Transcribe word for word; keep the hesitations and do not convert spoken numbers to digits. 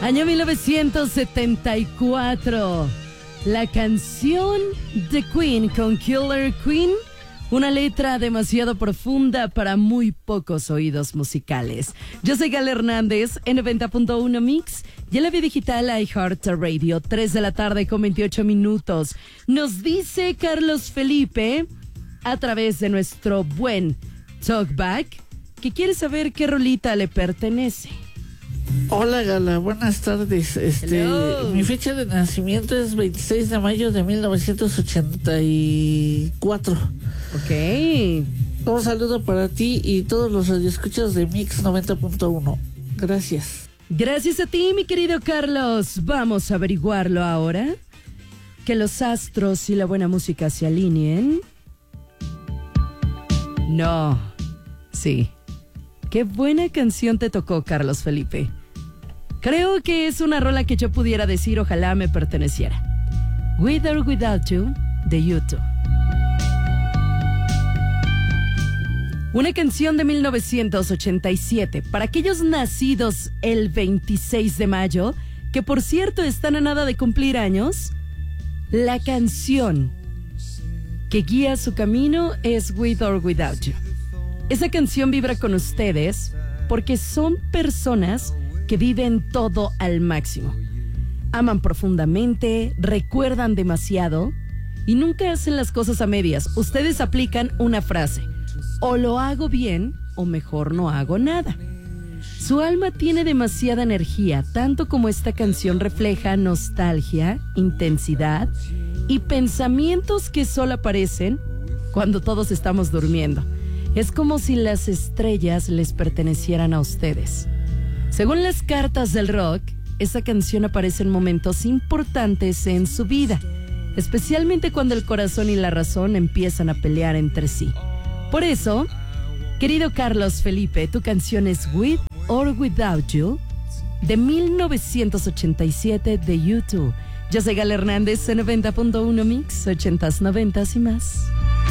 Año mil novecientos setenta y cuatro. La canción de Queen con Killer Queen. Una letra demasiado profunda para muy pocos oídos musicales. Yo soy Gal Hernández en noventa punto uno Mix y en la vía digital iHeartRadio. tres de la tarde con veintiocho minutos. Nos dice Carlos Felipe a través de nuestro buen Talkback que quiere saber qué rolita le pertenece. Hola Gala, buenas tardes. Este, Hello. Mi fecha de nacimiento es veintiséis de mayo de mil novecientos ochenta y cuatro. Ok. Un saludo para ti y todos los radioescuchas de Mix noventa punto uno. Gracias. Gracias a ti, mi querido Carlos. Vamos a averiguarlo ahora. Que los astros y la buena música se alineen. No. Sí. Qué buena canción te tocó, Carlos Felipe. Creo que es una rola que yo pudiera decir ojalá me perteneciera. With or Without You, de U dos. Una canción de mil novecientos ochenta y siete para aquellos nacidos el veintiséis de mayo, que por cierto están a nada de cumplir años. La canción que guía su camino es With or Without You. Esa canción vibra con ustedes porque son personas que viven todo al máximo. Aman profundamente, recuerdan demasiado y nunca hacen las cosas a medias. Ustedes aplican una frase: o lo hago bien o mejor no hago nada. Su alma tiene demasiada energía, tanto como esta canción refleja nostalgia, intensidad y pensamientos que solo aparecen cuando todos estamos durmiendo. Es como si las estrellas les pertenecieran a ustedes. Según las cartas del rock, esa canción aparece en momentos importantes en su vida, especialmente cuando el corazón y la razón empiezan a pelear entre sí. Por eso, querido Carlos Felipe, tu canción es With or Without You, de mil novecientos ochenta y siete, de U dos. Yo soy Gal Hernández en noventa punto uno Mix, ochentas, noventas y más.